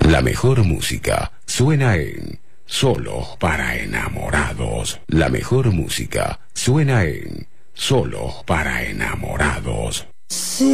La mejor música suena en Solo para Enamorados. La mejor música suena en Solo para Enamorados.